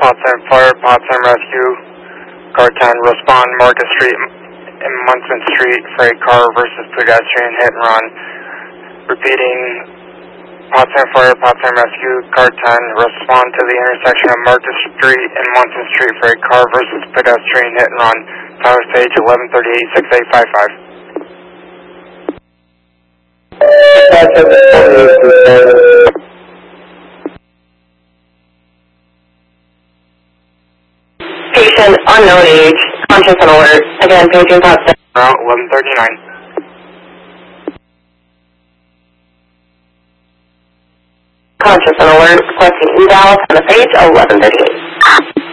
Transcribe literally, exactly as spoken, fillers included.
Potsdam Fire, Potsdam Rescue, car ten, respond Market Street and Munson Street for a car versus pedestrian hit and run. Repeating, Potsdam Fire, Potsdam Rescue, car ten, respond to the intersection of Market Street and Munson Street for a car versus pedestrian hit and run. Tower stage eleven thirty-eight, six eight five five. Patient unknown age, conscious and alert. Again, paging Potsdam. Route eleven thirty-nine. Conscious and alert, requesting eval on the page eleven thirty-eight.